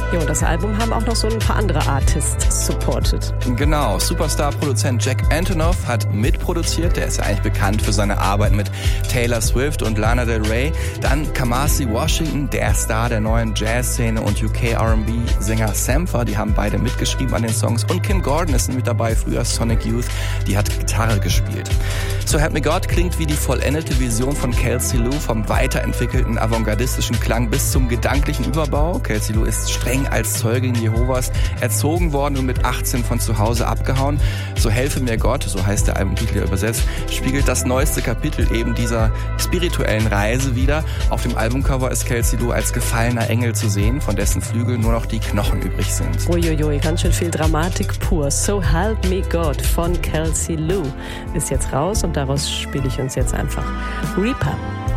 Ja, und das Album haben auch noch so ein paar andere Artists supported. Genau, Superstar-Produzent Jack Antonoff hat mitproduziert. Der ist ja eigentlich bekannt für seine Arbeit mit Taylor Swift und Lana Del Rey. Dann Kamasi Washington, der Star der neuen Jazzszene, und UK-R&B-Sänger Sampha, die haben beide mitgeschrieben an den Songs. Und Kim Gordon ist mit dabei, früher Sonic Youth, die hat Gitarre gespielt. So Help Me God klingt wie die vollendete Vision von Kelsey Lou, vom weiterentwickelten avantgardistischen Klang bis zum gedanklichen Überbau. Kelsey Lou ist streng als Zeugin Jehovas erzogen worden und mit 18 von zu Hause abgehauen. So Helfe mir Gott, so heißt der Albumtitel ja übersetzt, spiegelt das neueste Kapitel eben dieser spirituellen Reise wider. Auf dem Albumcover ist Kelsey Lou als gefallener Engel zu sehen, von dessen Flügeln nur noch die Knochen übrig sind. Uiuiui, ganz schön viel Dramatik pur. So Help Me God von Kelsey Lou ist jetzt raus und daraus spiele ich uns jetzt einfach Reaper.